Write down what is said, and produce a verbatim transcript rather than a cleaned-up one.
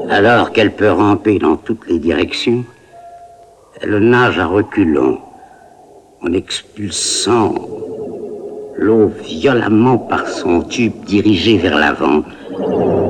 Alors qu'elle peut ramper dans toutes les directions, elle nage à reculons, en expulsant l'eau violemment par son tube dirigé vers l'avant.